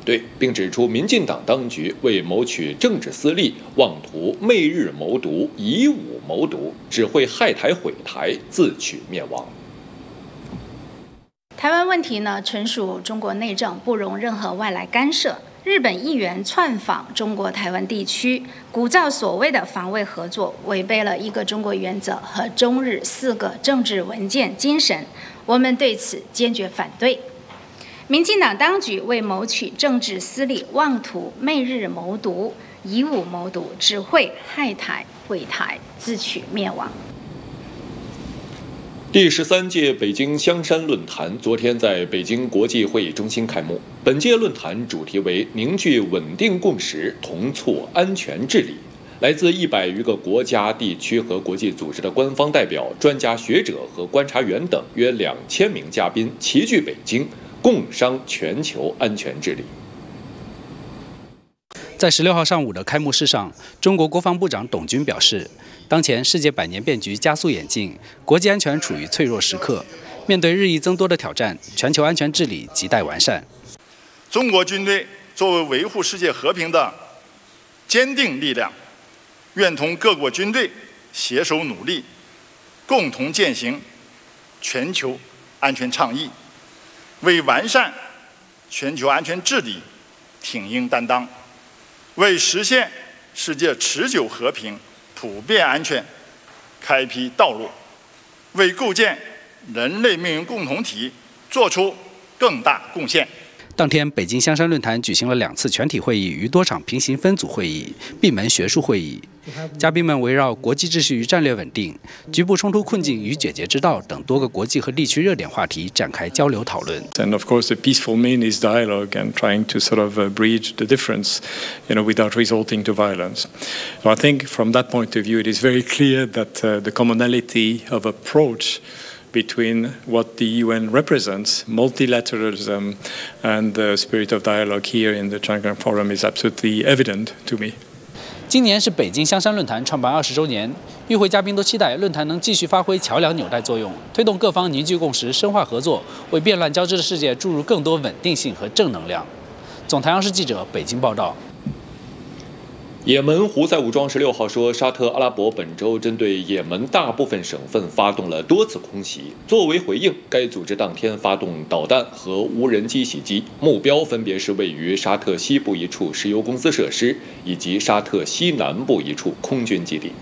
对，并指出民进党当局为谋取政治私利，妄图媚日谋独、以武谋独，只会害台毁台，自取灭亡。 台湾问题呢，纯属中国内政，不容任何外来干涉。日本议员窜访中国台湾地区，鼓噪所谓的防卫合作，违背了一个中国原则和中日4个政治文件精神，我们对此坚决反对。民进党当局为谋取政治私利，妄图媚日谋独、以武谋独，只会害台毁台，自取灭亡。 第13届北京香山论坛昨天在北京国际会议中心开幕。本届论坛主题为凝聚稳定共识，同促安全治理。来自100余个国家、地区和国际组织的官方代表、专家学者和观察员等约2000名嘉宾齐聚北京，共商全球安全治理。 在16号上午的开幕式上，中国国防部长董军表示，当前世界百年变局加速演进，国际安全处于脆弱时刻，面对日益增多的挑战，全球安全治理亟待完善。 中国军队作为维护世界和平的坚定力量，愿同各国军队携手努力，共同践行全球安全倡议，为完善全球安全治理挺膺担当，为实现世界持久和平、普遍安全开辟道路，为构建人类命运共同体做出更大贡献。 当天，北京香山论坛举行了2次全体会议与多场平行分组会议、闭门学术会议。嘉宾们围绕国际秩序与战略稳定、局部冲突困境与解决之道等多个国际和地区热点话题展开交流讨论。 And of course, the peaceful mean is dialogue and trying to sort of bridge the difference, without resorting to violence. So I think from that point of view, it is very clear that the commonality of approach between what the UN represents, multilateralism, and the spirit of dialogue here in the Shanghai Forum is absolutely evident to me. 今年是北京香山论坛创办20周年，与会嘉宾都期待论坛能继续发挥桥梁纽带作用，推动各方凝聚共识、深化合作，为变乱交织的世界注入更多稳定性和正能量。总台央视记者北京报道。 也门胡塞武装16号说，沙特阿拉伯本周针对也门大部分省份发动了多次空袭。作为回应，该组织当天发动导弹和无人机袭击，目标分别是位于沙特西部一处石油公司设施以及沙特西南部一处空军基地。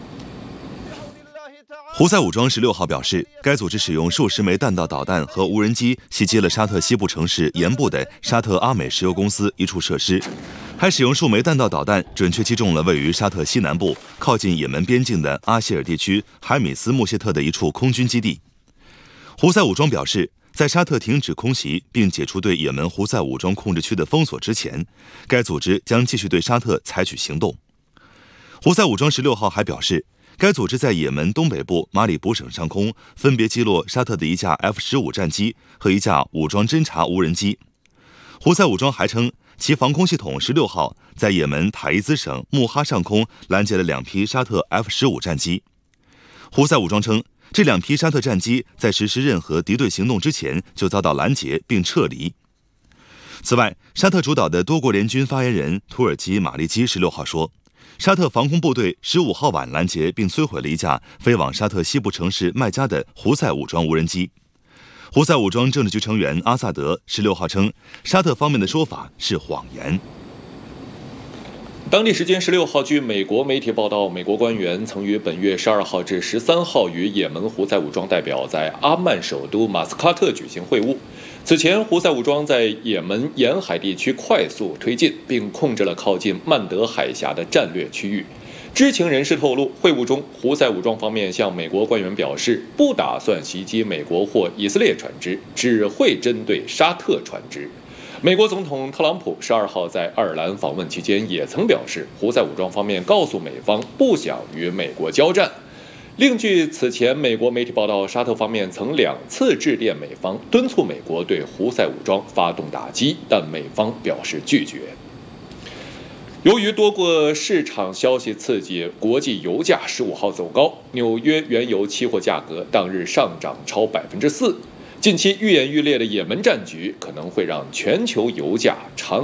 胡塞武装16号表示，该组织使用数十枚弹道导弹和无人机袭击了沙特西部城市盐部的沙特阿美石油公司一处设施，还使用数枚弹道导弹准确击中了位于沙特西南部靠近也门边境的阿希尔地区海米斯穆谢特的一处空军基地。胡塞武装表示，在沙特停止空袭并解除对也门胡塞武装控制区的封锁之前，该组织将继续对沙特采取行动。胡塞武装16号还表示，该组织在也门东北部马里卜省上空分别击落沙特的一架 F-15 战机和一架武装侦察无人机。胡塞武装还称，其防空系统16号在也门塔伊兹省穆哈上空拦截了2批沙特 F-15 战机。胡塞武装称，这2批沙特战机在实施任何敌对行动之前就遭到拦截并撤离。此外，沙特主导的多国联军发言人土耳其马利基16号说，沙特防空部队15号晚拦截并摧毁了一架飞往沙特西部城市麦加的胡塞武装无人机。胡塞武装政治局成员阿萨德16号称，沙特方面的说法是谎言。 当地时间16号，据美国媒体报道，美国官员曾于本月12号至13号与也门胡塞武装代表在阿曼首都马斯喀特举行会晤。此前，胡塞武装在也门沿海地区快速推进，并控制了靠近曼德海峡的战略区域。知情人士透露，会晤中，胡塞武装方面向美国官员表示，不打算袭击美国或以色列船只，只会针对沙特船只。美国总统特朗普12号在爱尔兰访问期间也曾表示，胡塞武装方面告诉美方不想与美国交战。另据此前美国媒体报道，沙特方面曾2次致电美方，敦促美国对胡塞武装发动打击，但美方表示拒绝。由于多个市场消息刺激，国际油价15号走高，纽约原油期货价格当日上涨超4%。近期愈演愈烈的也门战局可能会让全球油价长